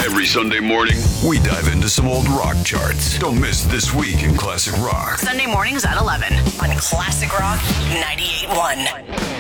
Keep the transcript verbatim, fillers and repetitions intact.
Every Sunday morning, we dive into some old rock charts. Don't miss This Week in Classic Rock. Sunday mornings at eleven on Classic Rock ninety-eight point one.